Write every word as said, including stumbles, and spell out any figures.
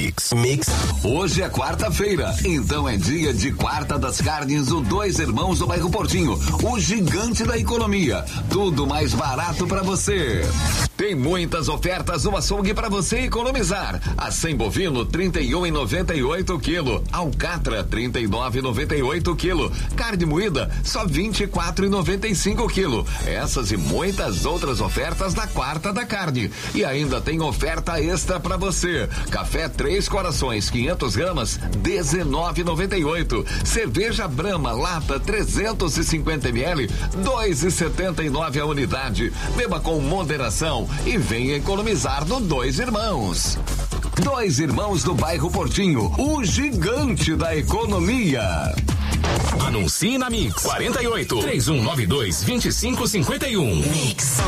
Mix. Mix. Hoje é quarta-feira, então é dia de Quarta das Carnes, o Dois Irmãos do Bairro Portinho, o gigante da economia. Tudo mais barato pra você. Tem muitas ofertas no açougue pra você economizar. Acém bovino trinta e um e noventa e oito quilo, alcatra trinta e nove e noventa e oito quilo, carne moída só vinte e quatro e noventa e cinco quilo. Essas e muitas outras ofertas da Quarta da Carne. E ainda tem oferta extra pra você. Café Três Corações quinhentas gramas dezenove e noventa e oito. Cerveja Brahma lata trezentos e cinquenta mililitros dois e setenta e nove a unidade. Beba com moderação e venha economizar no Dois Irmãos. Dois Irmãos do Bairro Portinho, o gigante da economia. Anuncie na Mix quarenta e oito, três um nove dois, vinte e cinco cinquenta e um. Mix.